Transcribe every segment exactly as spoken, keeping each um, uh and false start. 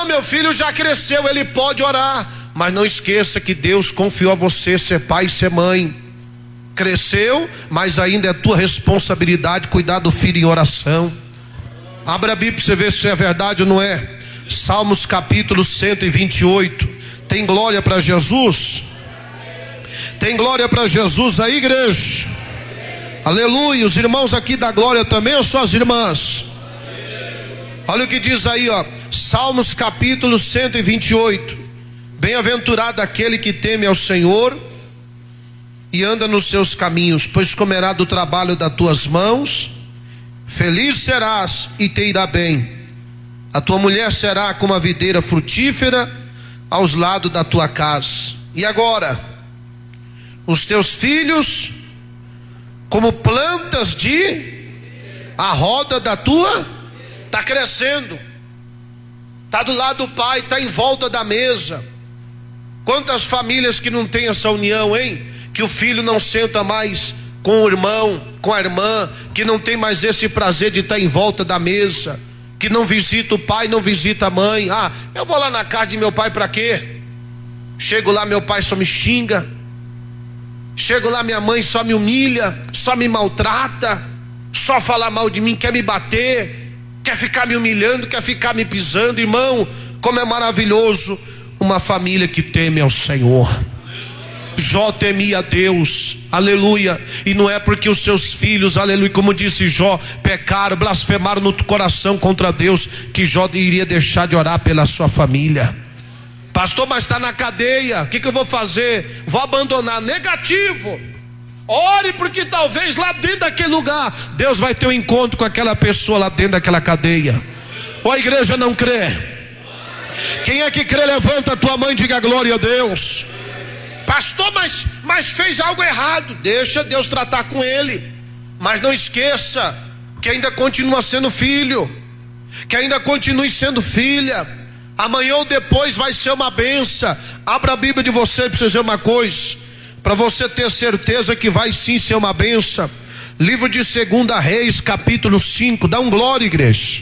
meu filho já cresceu, ele pode orar. Mas não esqueça que Deus confiou a você ser pai e ser mãe. Cresceu, mas ainda é tua responsabilidade cuidar do filho em oração. Abra a Bíblia para você ver se é verdade ou não é. Salmos capítulo cento e vinte e oito. Tem glória para Jesus? Tem glória para Jesus aí, igreja? Aleluia. Os irmãos aqui da glória também ou só as irmãs? Olha o que diz aí, ó. Salmos capítulo cento e vinte e oito. Bem-aventurado aquele que teme ao Senhor e anda nos seus caminhos, pois comerá do trabalho das tuas mãos. Feliz serás e te irá bem. A tua mulher será como a videira frutífera aos lados da tua casa. E agora, os teus filhos como plantas de a roda da tua, está crescendo, está do lado do pai, está em volta da mesa. Quantas famílias que não tem essa união, hein? Que o filho não senta mais com o irmão, com a irmã, que não tem mais esse prazer de estar em volta da mesa, que não visita o pai, não visita a mãe. Ah, eu vou lá na casa de meu pai para quê? Chego lá, meu pai só me xinga. Chego lá, minha mãe só me humilha, só me maltrata, só fala mal de mim, quer me bater, quer ficar me humilhando, quer ficar me pisando. Irmão, como é maravilhoso uma família que teme ao Senhor. Jó temia a Deus, aleluia, e não é porque os seus filhos, aleluia, como disse Jó, pecaram, blasfemaram no coração contra Deus, que Jó iria deixar de orar pela sua família. Pastor, mas está na cadeia, o que, que eu vou fazer? Vou abandonar. Negativo. Ore, porque talvez lá dentro daquele lugar Deus vai ter um encontro com aquela pessoa lá dentro daquela cadeia. Ou a igreja não crê? Quem é que crê, levanta a tua mão e diga glória a Deus. Pastor, mas, mas fez algo errado. Deixa Deus tratar com ele. Mas não esqueça que ainda continua sendo filho, que ainda continue sendo filha. Amanhã ou depois vai ser uma benção. Abra a Bíblia de você para você ver uma coisa, para você ter certeza que vai sim ser uma benção. Livro de Segunda Reis, capítulo cinco. Dá um glória, igreja.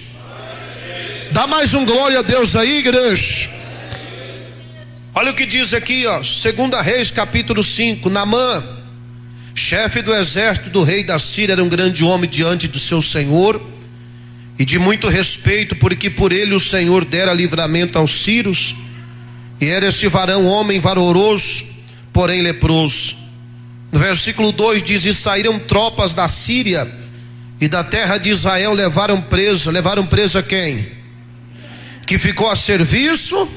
Dá mais um glória a Deus aí, igreja. Olha o que diz aqui, ó. Segunda Reis, capítulo cinco. Naamã, chefe do exército do rei da Síria, era um grande homem diante do seu senhor e de muito respeito, porque por ele o Senhor dera livramento aos sírios. E era esse varão homem valoroso, porém leproso. No versículo dois diz: e saíram tropas da Síria e da terra de Israel, levaram preso. Levaram preso a quem? Que ficou a serviço.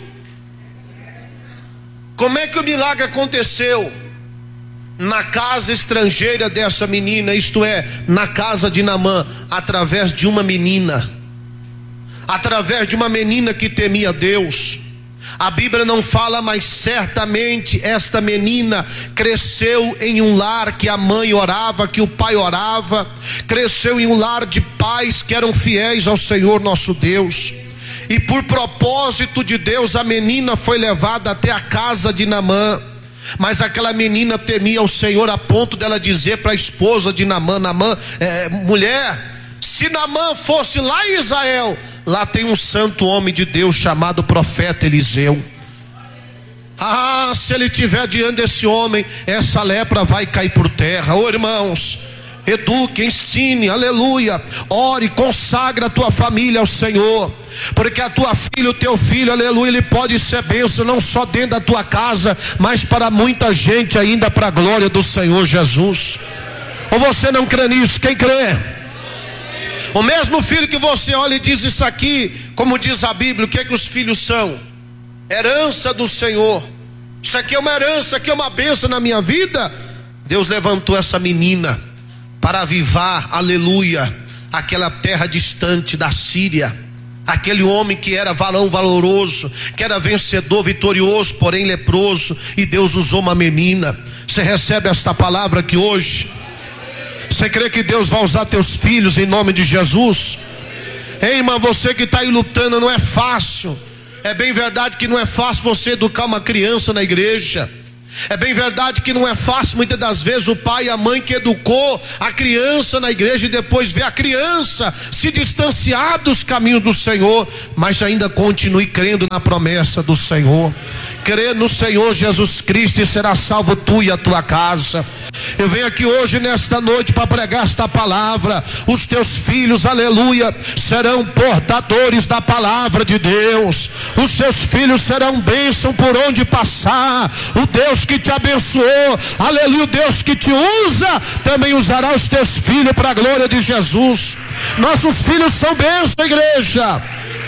Como é que o milagre aconteceu? Na casa estrangeira dessa menina, isto é, na casa de Naamã, através de uma menina, através de uma menina que temia Deus. A Bíblia não fala, mas certamente esta menina cresceu em um lar que a mãe orava, que o pai orava, cresceu em um lar de pais que eram fiéis ao Senhor nosso Deus. E por propósito de Deus, a menina foi levada até a casa de Naamã. Mas aquela menina temia ao Senhor a ponto dela dizer para a esposa de Naamã: Naamã, é, mulher, se Naamã fosse lá em Israel, lá tem um santo homem de Deus chamado profeta Eliseu. Ah, se ele estiver diante desse homem, essa lepra vai cair por terra. Ô irmãos, eduque, ensine, aleluia, ore, consagra a tua família ao Senhor, porque a tua filha, o teu filho, aleluia, ele pode ser bênção não só dentro da tua casa, mas para muita gente ainda, para a glória do Senhor Jesus. Ou você não crê nisso? Quem crê? O mesmo filho que você olha e diz isso aqui, como diz a Bíblia, o que é que os filhos são? Herança do Senhor. Isso aqui é uma herança, isso aqui é uma bênção na minha vida. Deus levantou essa menina para avivar, aleluia, aquela terra distante da Síria. Aquele homem que era varão valoroso, que era vencedor, vitorioso, porém leproso, e Deus usou uma menina. Você recebe esta palavra aqui hoje? Você crê que Deus vai usar teus filhos em nome de Jesus? Ei, irmã, você que está aí lutando, não é fácil. É bem verdade que não é fácil você educar uma criança na igreja. É bem verdade que não é fácil, muitas das vezes, o pai e a mãe que educou a criança na igreja e depois vê a criança se distanciar dos caminhos do Senhor, mas ainda continue crendo na promessa do Senhor. Crê no Senhor Jesus Cristo e será salvo tu e a tua casa. Eu venho aqui hoje nesta noite para pregar esta palavra. Os teus filhos, aleluia, serão portadores da palavra de Deus. Os teus filhos serão bênção por onde passar. O Deus que te abençoou, aleluia, o Deus que te usa, também usará os teus filhos para a glória de Jesus. Nossos filhos são bênção, igreja.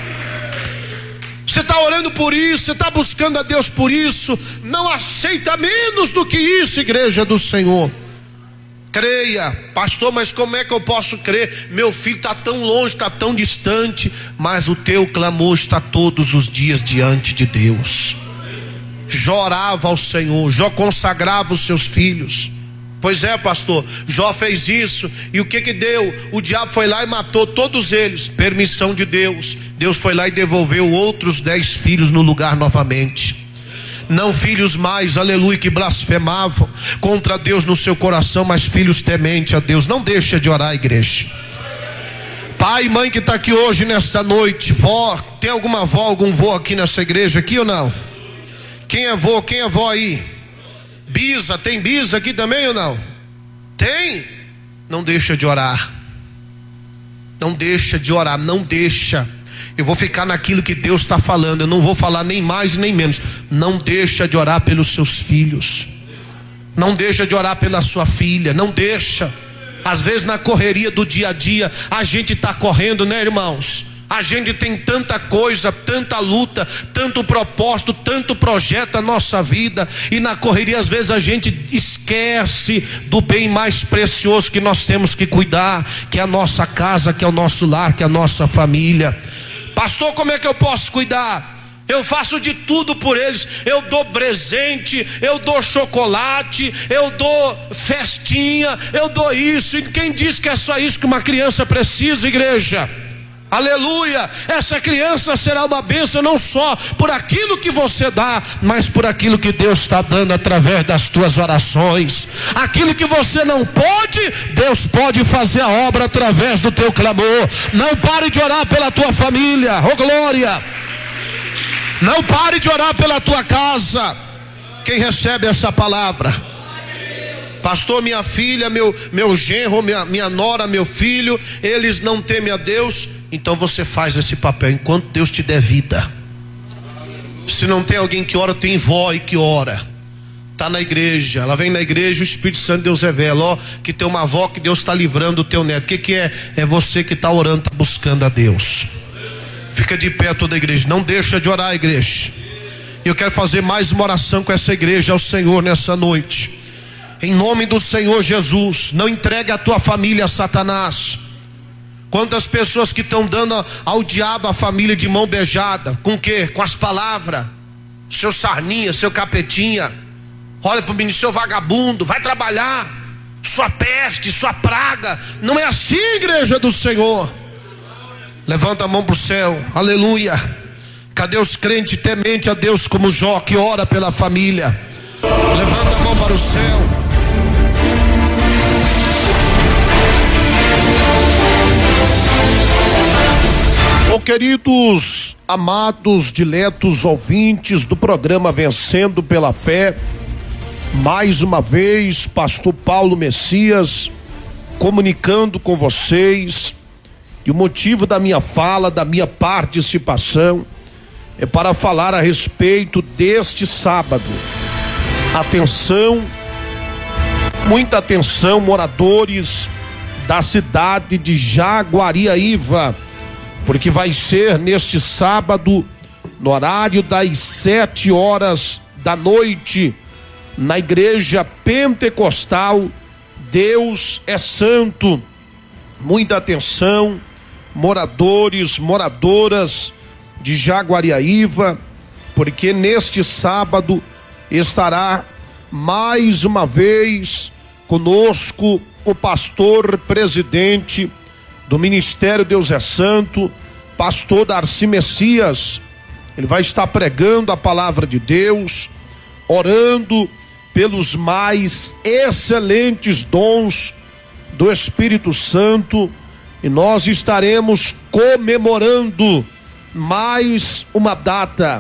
Você está orando por isso, você está buscando a Deus por isso. Não aceita menos do que isso, igreja do Senhor. Creia, pastor, mas como é que eu posso crer? Meu filho está tão longe, está tão distante, mas o teu clamor está todos os dias diante de Deus. Jó orava ao Senhor, Jó consagrava os seus filhos. Pois é, pastor, Jó fez isso, e o que que deu? O diabo foi lá e matou todos eles, permissão de Deus. Deus foi lá e devolveu outros dez filhos no lugar novamente. Não filhos mais, aleluia, que blasfemavam contra Deus no seu coração, mas filhos tementes a Deus. Não deixa de orar, igreja. Pai e mãe que está aqui hoje nesta noite, vó, tem alguma avó, algum vô aqui nessa igreja aqui ou não? Quem é vô, quem é vó aí? Bisa, tem bisa aqui também ou não? Tem? Não deixa de orar. Não deixa de orar, não deixa. Eu vou ficar naquilo que Deus está falando, eu não vou falar nem mais nem menos. Não deixa de orar pelos seus filhos. Não deixa de orar pela sua filha, não deixa. Às vezes na correria do dia a dia, a gente está correndo, né, irmãos? A gente tem tanta coisa, tanta luta, tanto propósito, tanto projeto na nossa vida, e na correria às vezes a gente esquece do bem mais precioso que nós temos que cuidar, que é a nossa casa, que é o nosso lar, que é a nossa família. Pastor, como é que eu posso cuidar? Eu faço de tudo por eles. Eu dou presente, eu dou chocolate, eu dou festinha, eu dou isso. E quem diz que é só isso que uma criança precisa, igreja? Aleluia, essa criança será uma bênção não só por aquilo que você dá, mas por aquilo que Deus está dando através das tuas orações. Aquilo que você não pode, Deus pode fazer a obra através do teu clamor. Não pare de orar pela tua família, oh glória. Não pare de orar pela tua casa. Quem recebe essa palavra? Pastor, minha filha, meu, meu genro, minha, minha nora, meu filho, eles não temem a Deus. Então você faz esse papel enquanto Deus te der vida. Se não tem alguém que ora, tem vó e que ora. Está na igreja, ela vem na igreja, o Espírito Santo de Deus revela, ó, que tem uma avó que Deus está livrando o teu neto. O que que é? É você que está orando, está buscando a Deus. Fica de pé toda a igreja, não deixa de orar, igreja. E eu quero fazer mais uma oração com essa igreja ao Senhor nessa noite. Em nome do Senhor Jesus, não entregue a tua família a Satanás. Quantas pessoas que estão dando ao diabo a família de mão beijada? Com o quê? Com as palavras. Seu sarninha, seu capetinha. Olha para o menino, seu vagabundo, vai trabalhar. Sua peste, sua praga. Não é assim, igreja do Senhor. Levanta a mão para o céu, aleluia. Cadê os crentes temente a Deus como Jó, que ora pela família? Levanta a mão para o céu. Oh, queridos, amados, diletos ouvintes do programa Vencendo pela Fé, mais uma vez, pastor Paulo Messias, comunicando com vocês, e o motivo da minha fala, da minha participação, é para falar a respeito deste sábado. Atenção, muita atenção, moradores da cidade de Jaguariaíva, porque vai ser neste sábado, no horário das sete horas da noite, na igreja pentecostal Deus é Santo. Muita atenção, moradores, moradoras de Jaguariaíva, porque neste sábado estará mais uma vez conosco o pastor presidente do Ministério Deus é Santo, pastor Darcy Messias. Ele vai estar pregando a palavra de Deus, orando pelos mais excelentes dons do Espírito Santo, e nós estaremos comemorando mais uma data,